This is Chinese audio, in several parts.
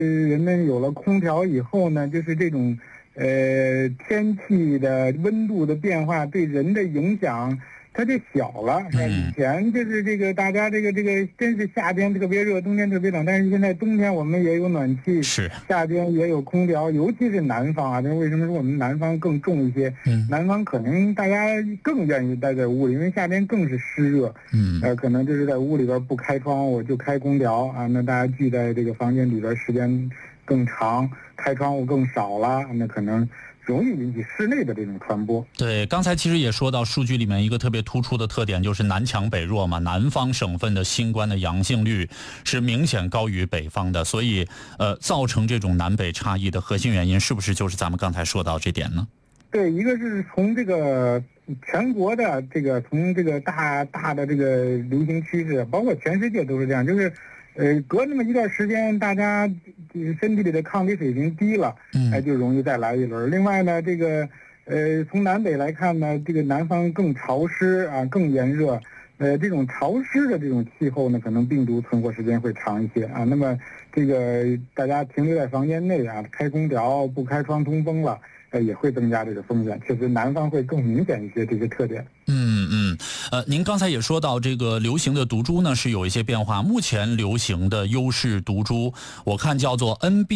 人们有了空调以后呢，就是这种天气的温度的变化对人的影响它就小了。以前就是这个大家这个真是夏天特别热，冬天特别冷，但是现在冬天我们也有暖气， 是夏天也有空调，尤其是南方啊，这为什么说我们南方更重一些？南方可能大家更愿意待在屋里，因为夏天更是湿热。可能就是在屋里边不开窗，我就开空调啊，那大家聚在这个房间里边时间更长，开窗户更少了，那可能容易引起室内的这种传播。 对，刚才其实也说到数据里面一个特别突出的特点，就是南强北弱嘛，南方省份的新冠的阳性率是明显高于北方的，所以造成这种南北差异的核心原因是不是就是咱们刚才说到这点呢？ 对，一个是从这个全国的从这个大的这个流行趋势，包括全世界都是这样，就是隔那么一段时间，大家身体里的抗体水平低了，就容易再来一轮。另外呢，从南北来看呢，这个南方更潮湿啊，更炎热，这种潮湿的这种气候呢，可能病毒存活时间会长一些啊。那么大家停留在房间内啊，开空调不开窗通风了，也会增加这个风险。确实，南方会更明显一些这个特点。 您刚才也说到这个流行的毒株呢是有一些变化。目前流行的优势毒株，我看叫做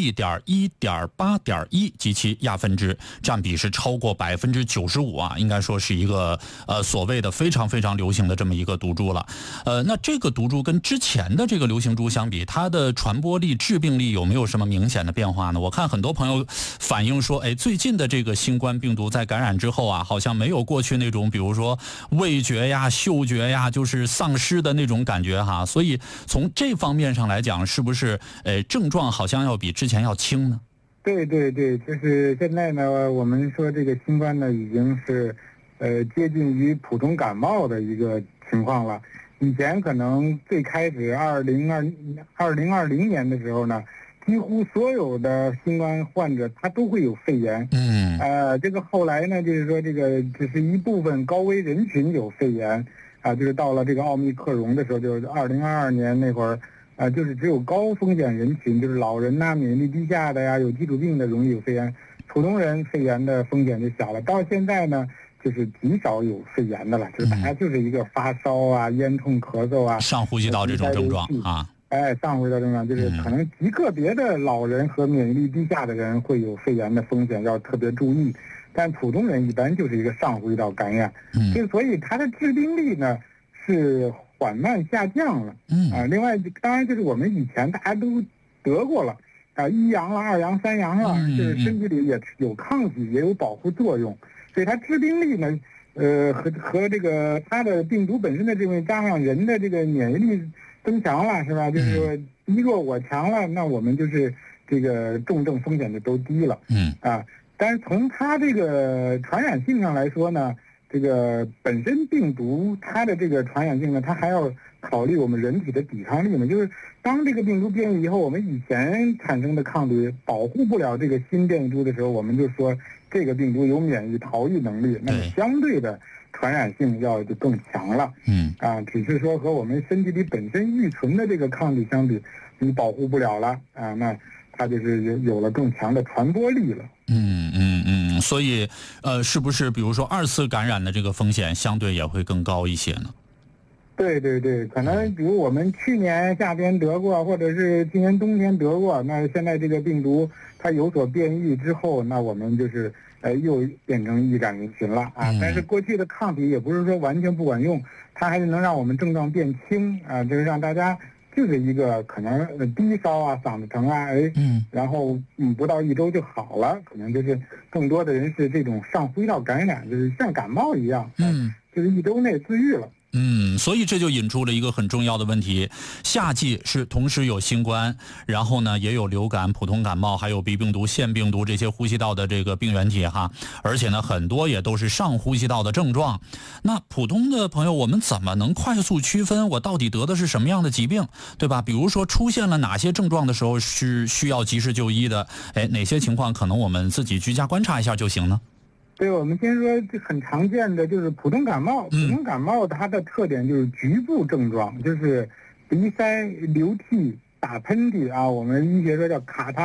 NB.1.8.1 及其亚分支，占比是超过95%啊，应该说是一个所谓的非常非常流行的这么一个毒株了。那这个毒株跟之前的这个流行株相比，它的传播力、致病力有没有什么明显的变化呢？我看很多朋友反映说，最近的这个新冠病毒在感染之后啊，好像没有过去那种比如说味觉呀、嗅觉呀，就是丧失的那种感觉哈。所以从这方面上来讲，是不是症状好像要比之前要轻呢？ 对，就是现在呢，我们说这个新冠呢已经是接近于普通感冒的一个情况了。以前可能最开始2020年的时候呢，几乎所有的新冠患者他都会有肺炎。这个后来呢，就是说这个只是一部分高危人群有肺炎啊，就是到了这个奥密克戎的时候，就是2022年那会儿就是只有高风险人群，就是老人呐、免疫力低下的呀、有基础病的容易有肺炎，普通人肺炎的风险就小了。到现在呢，就是极少有肺炎的了，就是大家就是一个发烧啊、咽痛、咳嗽啊、 上呼吸道这种症状啊。 上呼吸道症状就是可能极个别的老人和免疫力低下的人会有肺炎的风险，要特别注意。但普通人一般就是一个上呼吸道感染，所以它的致病力呢是缓慢下降了。另外当然就是我们以前大家都得过了1阳了、2阳、3阳了，就是身体里也有抗体，也有保护作用，所以它致病力呢，和这个它的病毒本身的这种加上人的这个免疫力增强了，是吧？就是说你弱我强了，那我们就是这个重症风险就都低了。但是从它这个传染性上来说呢，这个本身病毒它的这个传染性呢，它还要考虑我们人体的抵抗力呢。就是当这个病毒变异以后，我们以前产生的抗体保护不了这个新变异株的时候，我们就说这个病毒有免疫逃逸能力，那么相对的传染性就更强了。只是说和我们身体里本身预存的这个抗体相比，你保护不了了那它就是有了更强的传播力了。 所以是不是比如说2次感染的这个风险相对也会更高一些呢？ 对，可能比如我们去年夏天得过，或者是今年冬天得过，那现在这个病毒它有所变异之后，那我们就是又变成易感人群了但是过去的抗体也不是说完全不管用，它还是能让我们症状变轻就是让大家就是一个可能低烧嗓子疼然后不到1周就好了，可能就是更多的人是这种上呼吸道感染，就是像感冒一样就是1周内自愈了。 所以这就引出了一个很重要的问题，夏季是同时有新冠，然后呢也有流感、普通感冒，还有鼻病毒、腺病毒这些呼吸道的这个病原体哈，而且呢很多也都是上呼吸道的症状。那普通的朋友，我们怎么能快速区分我到底得的是什么样的疾病，对吧？比如说出现了哪些症状的时候是需要及时就医的，哪些情况可能我们自己居家观察一下就行呢？ 对，我们先说很常见的就是普通感冒。普通感冒它的特点就是局部症状，就是鼻塞、流涕、 打喷嚏啊，我们医学说叫卡他。